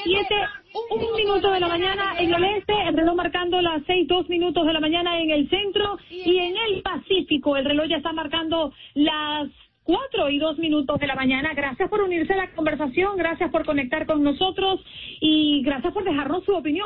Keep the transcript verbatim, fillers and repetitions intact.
siete, un minuto de la mañana en el este, el reloj marcando las seis, dos minutos de la mañana en el centro, y en el Pacífico el reloj ya está marcando las cuatro y dos minutos de la mañana. Gracias por unirse a la conversación, gracias por conectar con nosotros y gracias por dejarnos su opinión.